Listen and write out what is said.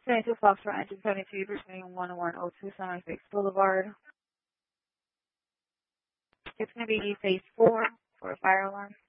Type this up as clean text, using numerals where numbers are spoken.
22 Foxtrot, engine 72, between 1102 Sunrise Lakes Boulevard. It's going to be phase 4 for a fire alarm.